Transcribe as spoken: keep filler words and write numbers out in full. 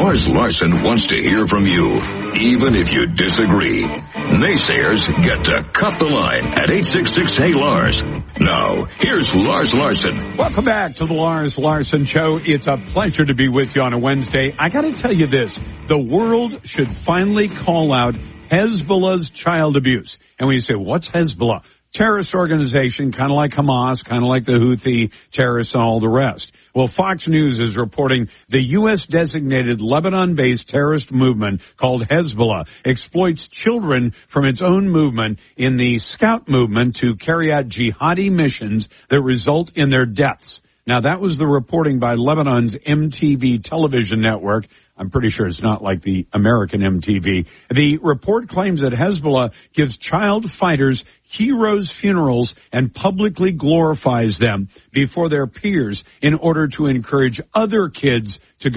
Lars Larson wants to hear from you, even if you disagree. Naysayers get to cut the line at eight six six, hey Lars. Now, here's Lars Larson. Welcome back to the Lars Larson Show. It's a pleasure to be with you on a Wednesday. I got to tell you this. The world should finally call out Hezbollah's child abuse. And when you say, what's Hezbollah? Terrorist organization, kind of like Hamas, kind of like the Houthi terrorists and all the rest. Well, Fox News is reporting the U S designated Lebanon-based terrorist movement called Hezbollah exploits children from its own movement in the Scout movement to carry out jihadi missions that result in their deaths. Now, that was the reporting by Lebanon's M T V television network. I'm pretty sure it's not like the American M T V. The report claims that Hezbollah gives child fighters heroes' funerals and publicly glorifies them before their peers in order to encourage other kids to go